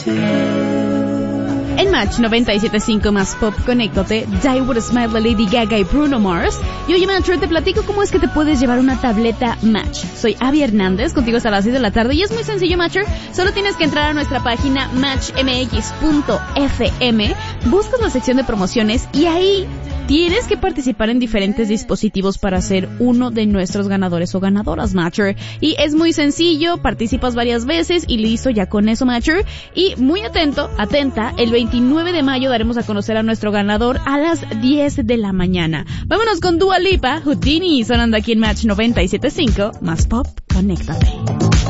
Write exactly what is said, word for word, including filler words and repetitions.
En Match noventa y siete punto cinco más Pop, conéctate, Die With A Smile de Lady Gaga y Bruno Mars. Y oye, Matcher, te platico cómo es que te puedes llevar una tableta Match. Soy Abby Hernández, contigo hasta las seis de la tarde y es muy sencillo, Matcher. Solo tienes que entrar a nuestra página match m x punto f m, buscas la sección de promociones y ahí tienes que participar en diferentes dispositivos para ser uno de nuestros ganadores o ganadoras, Matcher. Y es muy sencillo, participas varias veces y listo, ya con eso, Matcher. Y muy atento, atenta, el veintinueve de mayo daremos a conocer a nuestro ganador a las diez de la mañana. Vámonos con Dua Lipa, Houdini, sonando aquí en Match noventa y siete punto cinco, más Pop, conéctate.